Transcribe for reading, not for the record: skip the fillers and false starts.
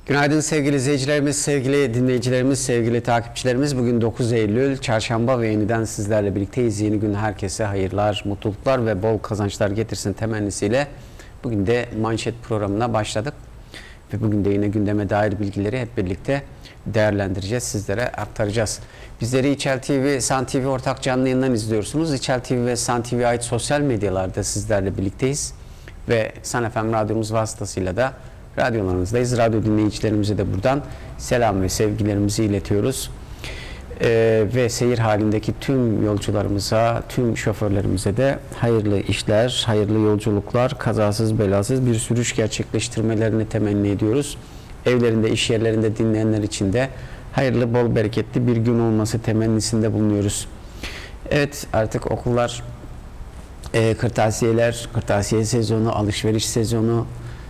Günaydın sevgili izleyicilerimiz, sevgili dinleyicilerimiz, sevgili takipçilerimiz. Bugün 9 Eylül Çarşamba ve yeniden sizlerle birlikteyiz. Yeni gün herkese hayırlar, mutluluklar ve bol kazançlar getirsin temennisiyle bugün de manşet programına başladık. Ve bugün de yine gündeme dair bilgileri hep birlikte değerlendireceğiz, sizlere aktaracağız. Bizleri İçel TV, San TV ortak canlı yayından izliyorsunuz. İçel TV ve San TV'ye ait sosyal medyalarda sizlerle birlikteyiz. Ve San FM radyomuz vasıtasıyla da radyolarınızdayız. Radyo dinleyicilerimize de buradan selam ve sevgilerimizi iletiyoruz. Ve seyir halindeki tüm yolcularımıza, tüm şoförlerimize de hayırlı işler, hayırlı yolculuklar, kazasız belasız bir sürüş gerçekleştirmelerini temenni ediyoruz. Evlerinde, iş yerlerinde dinleyenler için de hayırlı, bol bereketli bir gün olması temennisinde bulunuyoruz. Evet, artık okullar, kırtasiyeler, kırtasiye sezonu, alışveriş sezonu,